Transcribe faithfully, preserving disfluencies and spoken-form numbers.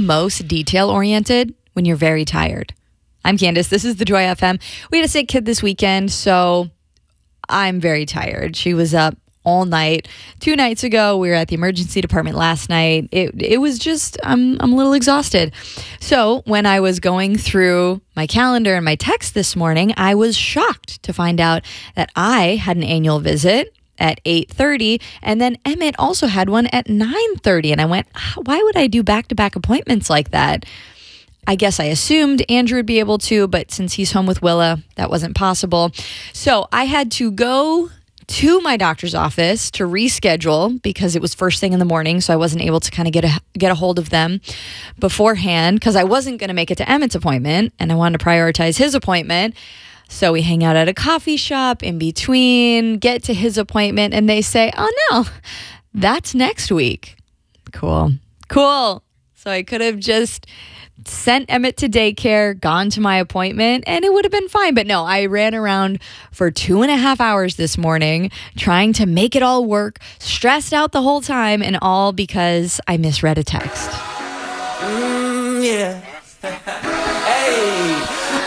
most detail oriented when you're very tired. I'm Candace. This is the Joy F M. We had a sick kid this weekend, so I'm very tired. She was up all night. Two nights ago, we were at the emergency department last night. It it was just, I'm, I'm a little exhausted. So when I was going through my calendar and my text this morning, I was shocked to find out that I had an annual visit at eight thirty, and then Emmett also had one at nine thirty. And I went, why would I do back-to-back appointments like that? I guess I assumed Andrew would be able to, but since he's home with Willa, that wasn't possible. So I had to go to my doctor's office to reschedule because it was first thing in the morning, so I wasn't able to kind of get a get a hold of them beforehand because I wasn't going to make it to Emmett's appointment, and I wanted to prioritize his appointment. So we hang out at a coffee shop in between, get to his appointment, and they say, oh no, that's next week. Cool. Cool. So I could have just sent Emmett to daycare, gone to my appointment, and it would have been fine. But no, I ran around for two and a half hours this morning trying to make it all work, stressed out the whole time, and all because I misread a text. Mm, yeah.